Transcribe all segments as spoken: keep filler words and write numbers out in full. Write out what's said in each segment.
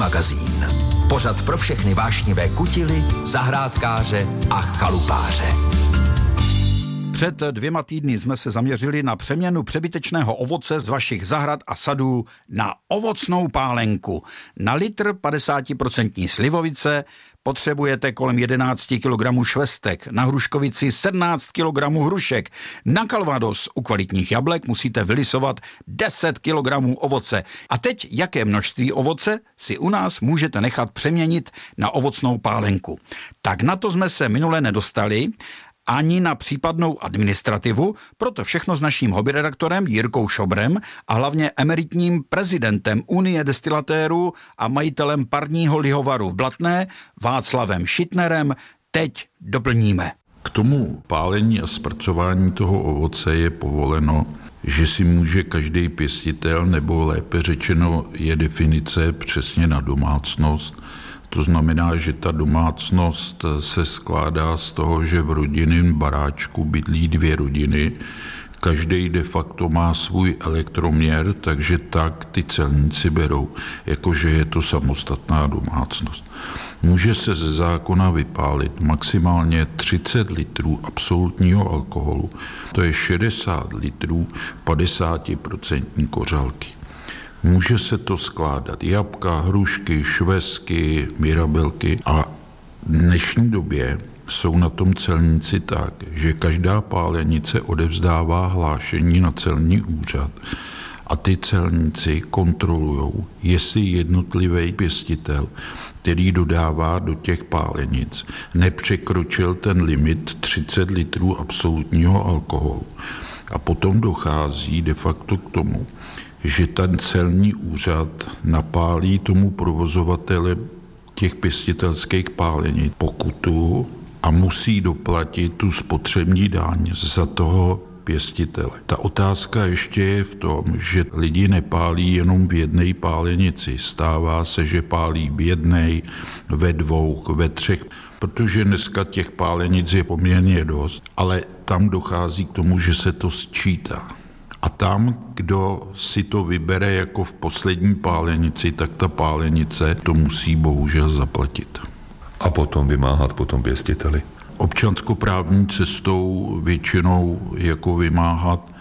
magazín. Pořad pro všechny vášnivé kutily, zahrádkáře a chalupáře. Před dvěma týdny jsme se zaměřili na přeměnu přebytečného ovoce z vašich zahrad a sadů na ovocnou pálenku. Na litr padesát procent slivovice potřebujete kolem jedenáct kilogramů švestek, na hruškovici sedmnáct kilogramů hrušek, na kalvados u kvalitních jablek musíte vylisovat deset kilogramů ovoce. A teď jaké množství ovoce si u nás můžete nechat přeměnit na ovocnou pálenku? Tak na to jsme se minule nedostali, ani na případnou administrativu, proto všechno s naším hobbyredaktorem Jirkou Šobrem a hlavně emeritním prezidentem Unie destilatérů a majitelem parního lihovaru v Blatné Václavem Šitnerem teď doplníme. K tomu pálení a zpracování toho ovoce je povoleno, že si může každý pěstitel, nebo lépe řečeno je definice přesně na domácnost. To znamená, že ta domácnost se skládá z toho, že v rodinném baráčku bydlí dvě rodiny. Každý de facto má svůj elektroměr, takže tak ty celníci berou, jakože je to samostatná domácnost. Může se ze zákona vypálit maximálně třicet litrů absolutního alkoholu, to je šedesát litrů padesát procent kořalky. Může se to skládat jabka, hrušky, švestky, mirabelky a v dnešní době jsou na tom celníci tak, že každá pálenice odevzdává hlášení na celní úřad a ty celníci kontrolujou, jestli jednotlivý pěstitel, který dodává do těch pálenic, nepřekročil ten limit třicet litrů absolutního alkoholu. A potom dochází de facto k tomu, že ten celní úřad napálí tomu provozovateli těch pěstitelských pálenic pokutu a musí doplatit tu spotřební daň za toho pěstitele. Ta otázka ještě je v tom, že lidi nepálí jenom v jedné pálenici. Stává se, že pálí v jedné, ve dvou, ve třech, protože dneska těch pálenic je poměrně dost, ale tam dochází k tomu, že se to sčítá. A tam, kdo si to vybere jako v poslední pálenici, tak ta pálenice to musí bohužel zaplatit. A potom vymáhat po tom pěstiteli? Občanskoprávní cestou většinou jako vymáhat,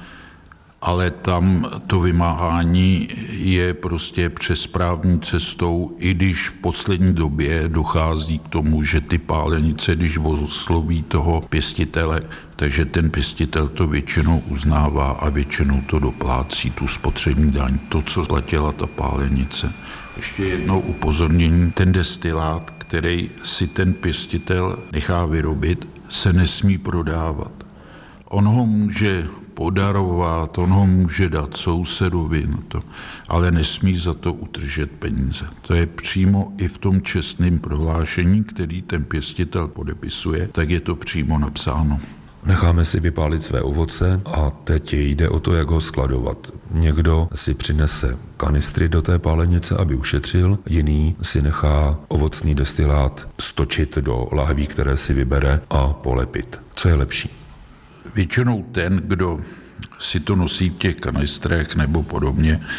ale tam to vymáhání je prostě přes právní cestou, i když v poslední době dochází k tomu, že ty pálenice, když osloví toho pěstitele, takže ten pěstitel to většinou uznává a většinou to doplácí, tu spotřební daň, to, co platila ta pálenice. Ještě jednou upozornění, ten destilát, který si ten pěstitel nechá vyrobit, se nesmí prodávat. On ho může podarovat, on ho může dát sousedovi, no to, ale nesmí za to utržet peníze. To je přímo i v tom čestném prohlášení, který ten pěstitel podepisuje, tak je to přímo napsáno. Necháme si vypálit své ovoce a teď jde o to, jak ho skladovat. Někdo si přinese kanistry do té pálenice, aby ušetřil, jiný si nechá ovocný destilát stočit do lahví, které si vybere a polepit. Co je lepší? Většinou ten, kdo si to nosí v těch kanistrech nebo podobně,